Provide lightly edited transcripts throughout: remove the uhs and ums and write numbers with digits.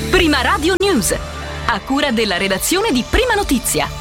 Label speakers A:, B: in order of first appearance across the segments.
A: Prima Radio News, a cura della redazione di Prima Notizia.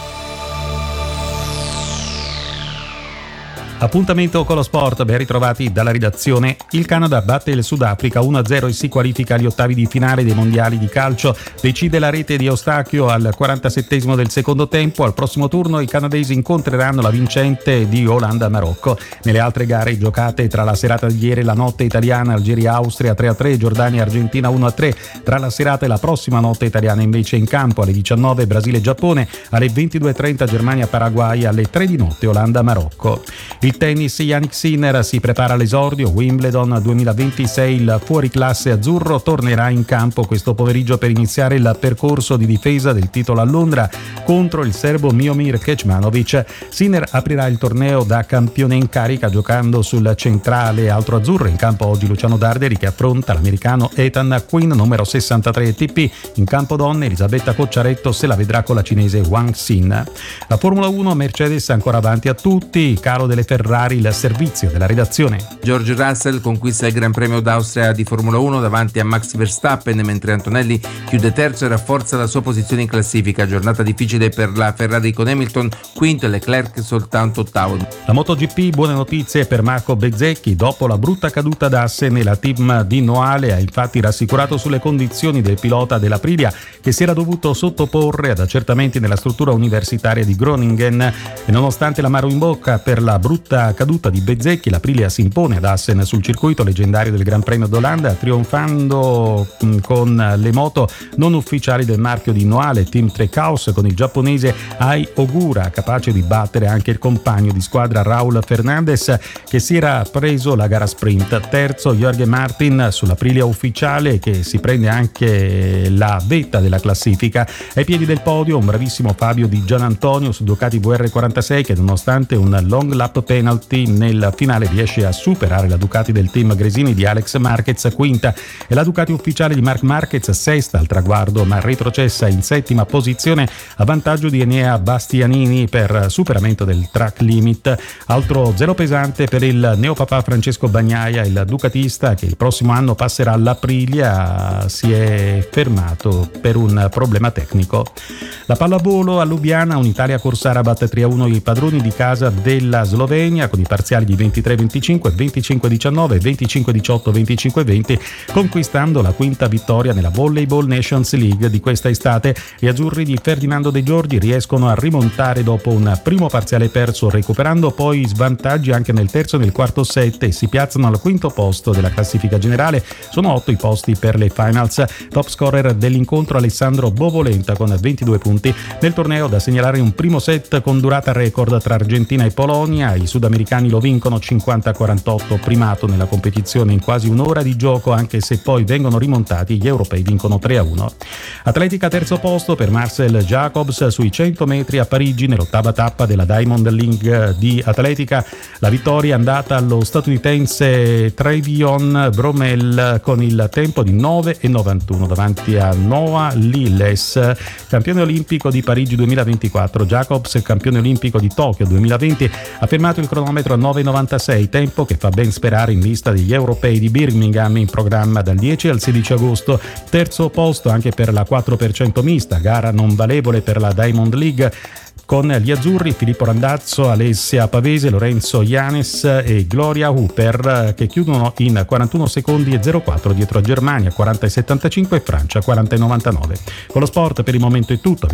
B: Appuntamento con lo sport, ben ritrovati dalla redazione. Il Canada batte il Sudafrica 1-0 e si qualifica agli ottavi di finale dei mondiali di calcio. Decide la rete di Eustachio al 47esimo del secondo tempo. Al prossimo turno i canadesi incontreranno la vincente di Olanda-Marocco. Nelle altre gare giocate tra la serata di ieri e la notte italiana, Algeria-Austria 3-3, Giordania-Argentina 1-3. Tra la serata e la prossima notte italiana invece in campo alle 19 Brasile-Giappone, alle 22:30 Germania-Paraguay, alle 3 di notte Olanda-Marocco. Il tennis, Jannik Sinner si prepara all'esordio. Wimbledon 2026, il fuoriclasse azzurro tornerà in campo questo pomeriggio per iniziare il percorso di difesa del titolo a Londra contro il serbo Miomir Kecmanovic. Sinner aprirà il torneo da campione in carica giocando sul centrale altro azzurro. In campo oggi Luciano Darderi che affronta l'americano Ethan Quinn, numero 63 ATP. In campo donne Elisabetta Cocciaretto se la vedrà con la cinese Wang Xin. La Formula 1, Mercedes ancora avanti a tutti, calo delle Ferrari, il servizio della redazione.
C: George Russell conquista il Gran Premio d'Austria di Formula 1 davanti a Max Verstappen, mentre Antonelli chiude terzo e rafforza la sua posizione in classifica. Giornata difficile per la Ferrari con Hamilton quinto e Leclerc soltanto ottavo.
B: La MotoGP, buone notizie per Marco Bezzecchi. Dopo la brutta caduta d'Assen, la team di Noale ha infatti rassicurato sulle condizioni del pilota dell'Aprilia che si era dovuto sottoporre ad accertamenti nella struttura universitaria di Groningen, e nonostante l'amaro in bocca per la brutta caduta di Bezzecchi, l'Aprilia si impone ad Assen sul circuito leggendario del Gran Premio d'Olanda, trionfando con le moto non ufficiali del marchio di Noale, Team Trecaus, con il giapponese Ai Ogura capace di battere anche il compagno di squadra Raul Fernandez che si era preso la gara sprint. Terzo Jorge Martin sull'Aprilia ufficiale che si prende anche la vetta della classifica. Ai piedi del podio un bravissimo Fabio Di Gianantonio su Ducati VR46 che nonostante un long lap penalty nel finale riesce a superare la Ducati del team Gresini di Alex Marquez quinta e la Ducati ufficiale di Marc Marquez sesta al traguardo ma retrocessa in settima posizione a vantaggio di Enea Bastianini per superamento del track limit. Altro zero pesante per il neopapà Francesco Bagnaia, il ducatista che il prossimo anno passerà all'Aprilia, si è fermato per un problema tecnico. La pallavolo a Lubiana, un'Italia Corsarabat 3-1 i padroni di casa della Slovenia con i parziali di 23-25, 25-19, 25-18, 25-20, conquistando la quinta vittoria nella Volleyball Nations League di questa estate. Gli azzurri di Ferdinando De Giorgi riescono a rimontare dopo un primo parziale perso, recuperando poi svantaggi anche nel terzo e nel quarto set e si piazzano al quinto posto della classifica generale. Sono 8 i posti per le finals. Top scorer dell'incontro Alessandro Bovolenta con 22 punti. Nel torneo da segnalare un primo set con durata record tra Argentina e Polonia. I sudamericani lo vincono 50-48, primato nella competizione in quasi un'ora di gioco, anche se poi vengono rimontati, gli europei vincono 3-1. Atletica terzo posto per Marcel Jacobs sui 100 metri a Parigi nell'ottava tappa della Diamond League di atletica. La vittoria è andata allo statunitense Trevion Bromell con il tempo di 9,91 davanti a Noah Liles, campione olimpico di Parigi 2024. Jacobs, campione olimpico di Tokyo 2020, ha fermato il cronometro a 9,96, tempo che fa ben sperare in vista degli europei di Birmingham in programma dal 10 al 16 agosto. Terzo posto anche per la 4% mista, gara non valevole per la Diamond League, con gli azzurri Filippo Randazzo, Alessia Pavese, Lorenzo Ianes e Gloria Hooper che chiudono in 41 secondi e 04 dietro a Germania 40,75 e Francia 40,99. Con lo sport per il momento è tutto.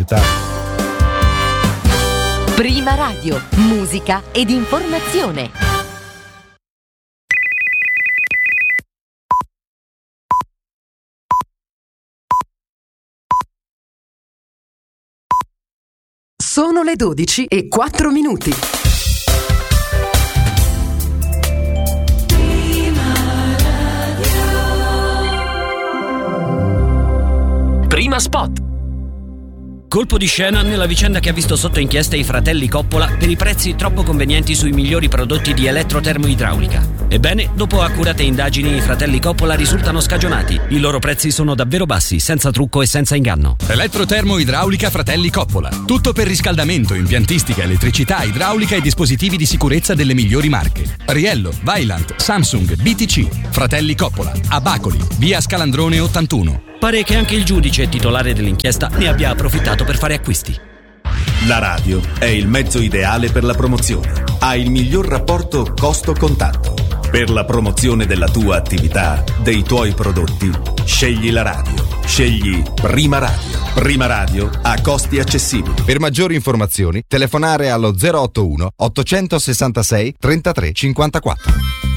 A: Prima Radio, musica ed informazione.
D: Sono le 12:04.
E: Prima spot. Colpo di scena nella vicenda che ha visto sotto inchiesta i fratelli Coppola per i prezzi troppo convenienti sui migliori prodotti di elettrotermoidraulica. Ebbene, dopo accurate indagini, i fratelli Coppola risultano scagionati. I loro prezzi sono davvero bassi, senza trucco e senza inganno.
F: Elettrotermoidraulica Fratelli Coppola. Tutto per riscaldamento, impiantistica, elettricità, idraulica e dispositivi di sicurezza delle migliori marche. Riello, Vaillant, Samsung, BTC. Fratelli Coppola. A Bacoli, via Scalandrone 81.
E: pare che anche il giudice titolare dell'inchiesta ne abbia approfittato per fare acquisti.
G: La radio è il mezzo ideale per la promozione. Ha il miglior rapporto costo-contatto. Per la promozione della tua attività, dei tuoi prodotti, scegli la radio. Scegli Prima Radio. Prima Radio a costi accessibili.
H: Per maggiori informazioni, telefonare allo 081 866 33 54.